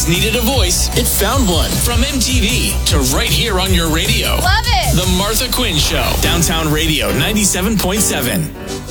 always needed a voice, it found one. From MTV to right here on your radio. Love it. The Martha Quinn Show. Downtown Radio 97.7.